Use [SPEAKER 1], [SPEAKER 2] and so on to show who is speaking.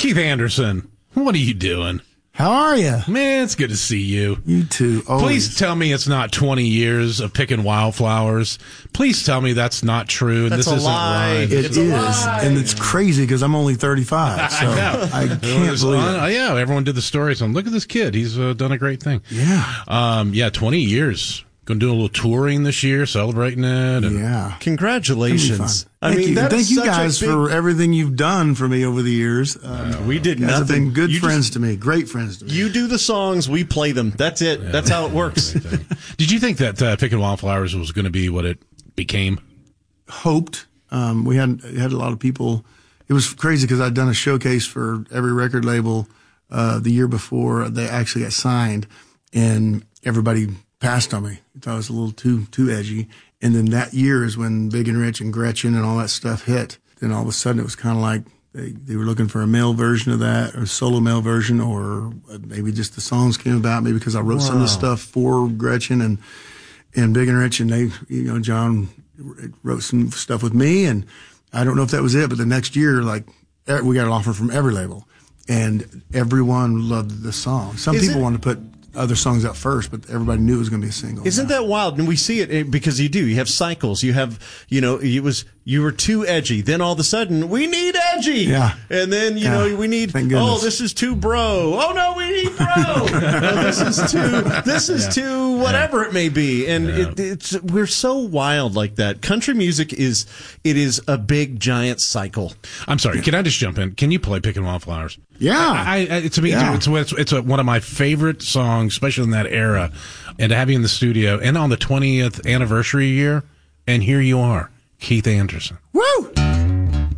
[SPEAKER 1] Keith Anderson, what are you doing?
[SPEAKER 2] How are you?
[SPEAKER 1] Man, it's good to see you.
[SPEAKER 2] You too. Always.
[SPEAKER 1] Please tell me it's not 20 years of picking wildflowers. Please tell me that's not true.
[SPEAKER 3] That's
[SPEAKER 1] this
[SPEAKER 3] a
[SPEAKER 1] isn't
[SPEAKER 3] lie.
[SPEAKER 1] right.
[SPEAKER 2] It is, and it's crazy because I'm only 35, so I can't believe it.
[SPEAKER 1] Yeah, everyone did the stories on, look at this kid. He's done a great thing.
[SPEAKER 2] Yeah.
[SPEAKER 1] 20 years. Going to do a little touring this year, celebrating it. And
[SPEAKER 2] Yeah.
[SPEAKER 3] Congratulations.
[SPEAKER 2] Thank you. Thank you guys for everything you've done for me over the years.
[SPEAKER 3] We did
[SPEAKER 2] you guys have
[SPEAKER 3] nothing.
[SPEAKER 2] been good friends to me, great friends to me.
[SPEAKER 3] You do the songs, we play them. That's it.
[SPEAKER 1] Yeah.
[SPEAKER 3] That's how it works.
[SPEAKER 1] Did you think that Picking Wildflowers was going to be what it became?
[SPEAKER 2] Hoped. We had a lot of people. It was crazy because I'd done a showcase for every record label the year before they actually got signed, and everybody passed on me. I thought it was a little too edgy. And then that year is when Big and Rich and Gretchen and all that stuff hit. Then all of a sudden it was kind of like they were looking for a male version of that, or a solo male version, or maybe just the songs came about, maybe because I wrote some of the stuff for Gretchen and Big and Rich, and they, John wrote some stuff with me, and I don't know if that was it, but the next year, like, we got an offer from every label, and everyone loved the song. Some people wanted to put other songs out first, but everybody knew it was going to be a single.
[SPEAKER 3] Isn't that wild? And we see it because you do. You have cycles. You have, you were too edgy. Then all of a sudden, we need edgy.
[SPEAKER 2] Yeah.
[SPEAKER 3] And then, we need, this is too bro. Oh, no, we need bro. This is too whatever it may be. And we're so wild like that. Country music is a big, giant cycle.
[SPEAKER 1] I'm sorry. Can I just jump in? Can you play Picking Wildflowers?
[SPEAKER 2] Yeah.
[SPEAKER 1] To me, it's one of my favorite songs, especially in that era. And to have you in the studio and on the 20th anniversary year, and here you are, Keith Anderson.
[SPEAKER 2] Woo!